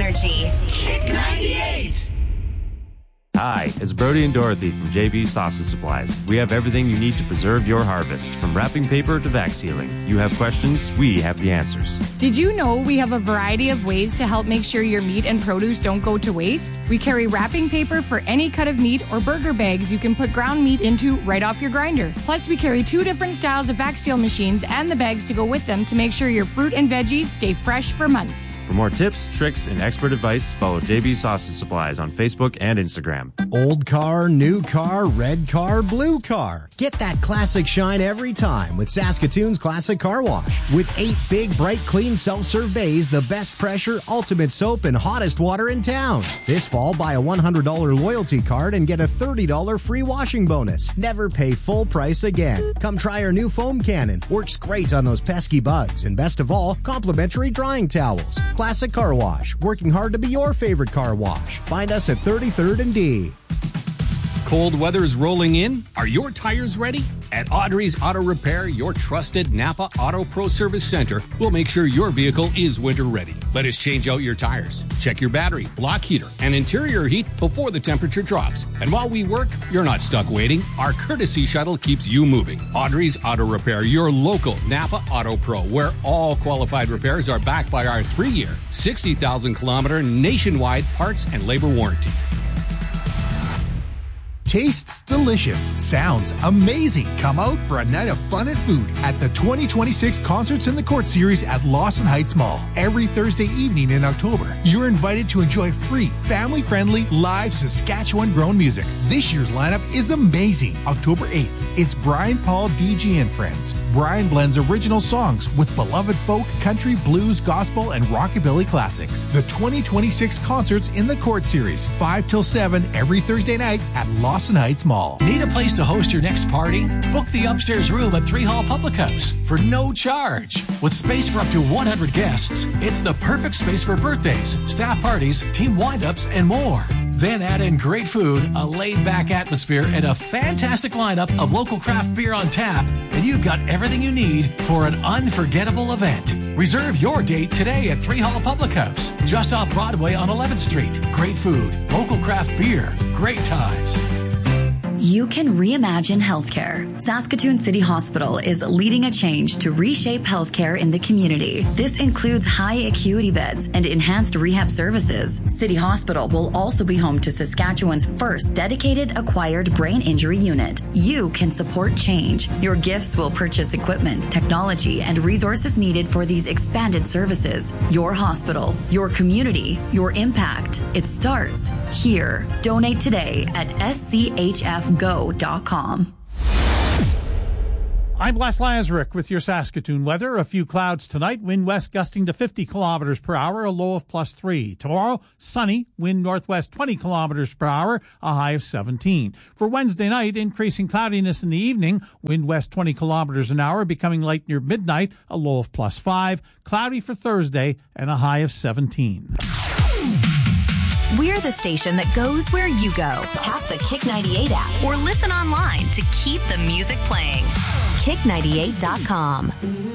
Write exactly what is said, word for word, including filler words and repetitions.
energy. Kick ninety-eight. Hi, it's Brody and Dorothy from J B Sausage Supplies. We have everything you need to preserve your harvest, from wrapping paper to vac sealing. You have questions, we have the answers. Did you know we have a variety of ways to help make sure your meat and produce don't go to waste? We carry wrapping paper for any cut of meat or burger bags you can put ground meat into right off your grinder. Plus, we carry two different styles of vac seal machines and the bags to go with them to make sure your fruit and veggies stay fresh for months. For more tips, tricks, and expert advice, follow J B Sausage Supplies on Facebook and Instagram. Old car, new car, red car, blue car. Get that classic shine every time with Saskatoon's Classic Car Wash. With eight big, bright, clean self-serve bays, the best pressure, ultimate soap, and hottest water in town. This fall, buy a one hundred dollars loyalty card and get a thirty dollars free washing bonus. Never pay full price again. Come try our new foam cannon. Works great on those pesky bugs. And best of all, complimentary drying towels. Classic Car Wash, working hard to be your favorite car wash. Find us at thirty-third and D. Cold weather's rolling in. Are your tires ready? At Audrey's Auto Repair, your trusted Napa Auto Pro Service Center will make sure your vehicle is winter ready. Let us change out your tires, check your battery, block heater, and interior heat before the temperature drops. And while we work, you're not stuck waiting. Our courtesy shuttle keeps you moving. Audrey's Auto Repair, your local Napa Auto Pro, where all qualified repairs are backed by our three-year, sixty thousand kilometer nationwide parts and labor warranty. Tastes delicious. Sounds amazing. Come out for a night of fun and food at the twenty twenty-six Concerts in the Court series at Lawson Heights Mall. Every Thursday evening in October, you're invited to enjoy free, family-friendly, live Saskatchewan-grown music. This year's lineup is amazing. October eighth, it's Brian Paul, D G and Friends. Brian blends original songs with beloved folk, country, blues, gospel, and rockabilly classics. The twenty twenty-six Concerts in the Court series, five till seven every Thursday night at Lawson Heights Mall. Need a place to host your next party? Book the upstairs room at Three Hall Public House for no charge. With space for up to one hundred guests, it's the perfect space for birthdays, staff parties, team wind-ups, and more. Then add in great food, a laid-back atmosphere, and a fantastic lineup of local craft beer on tap, and you've got everything you need for an unforgettable event. Reserve your date today at Three Hall Public House, just off Broadway on eleventh Street. Great food, local craft beer, great times. You can reimagine healthcare. Saskatoon City Hospital is leading a change to reshape healthcare in the community. This includes high acuity beds and enhanced rehab services. City Hospital will also be home to Saskatchewan's first dedicated acquired brain injury unit. You can support change. Your gifts will purchase equipment, technology, and resources needed for these expanded services. Your hospital, your community, your impact. It starts here. Donate today at S C H F go dot com. I'm Les Lazaruk with your Saskatoon weather. A few clouds tonight, wind west gusting to fifty kilometers per hour, a low of plus three. Tomorrow, sunny, wind northwest twenty kilometers per hour, a high of seventeen. For Wednesday night, increasing cloudiness in the evening, wind west twenty kilometers an hour, becoming light near midnight, a low of plus five. Cloudy for Thursday, and a high of seventeen. We're the station that goes where you go. Tap the Kick ninety-eight app or listen online to keep the music playing. kick ninety-eight dot com.